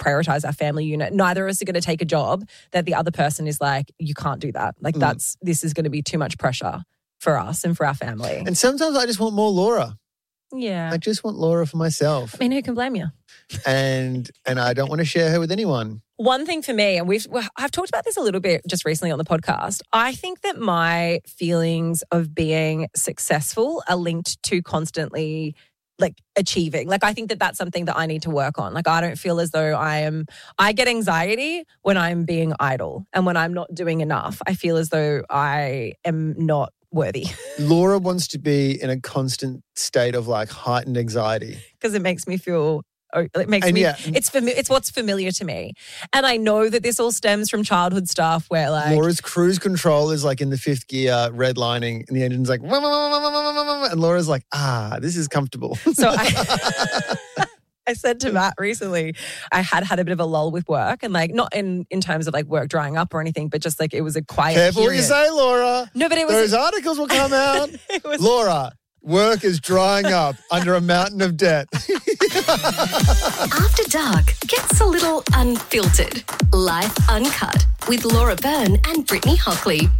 prioritize our family unit. Neither of us are going to take a job that the other person is like, you can't do that. Like this is going to be too much pressure for us and for our family. And sometimes I just want more Laura. Yeah. I just want Laura for myself. I mean, who can blame you? And I don't want to share her with anyone. One thing for me, and I've talked about this a little bit just recently on the podcast, I think that my feelings of being successful are linked to constantly like achieving. Like I think that that's something that I need to work on. Like I don't feel as though I get anxiety when I'm being idle and when I'm not doing enough. I feel as though I am not worthy. Laura wants to be in a constant state of like heightened anxiety. Because it makes me feel, it's what's familiar to me. And I know that this all stems from childhood stuff where like. Laura's cruise control is like in the fifth gear redlining and the engine's like, and Laura's like, this is comfortable. So I said to Matt recently, I had a bit of a lull with work and like not in terms of like work drying up or anything, but just like it was a quiet Careful period. what you say, Laura. No, but it was... Those articles will come out. Laura, work is drying up under a mountain of debt. After Dark gets a little unfiltered. Life Uncut with Laura Byrne and Brittany Hockley.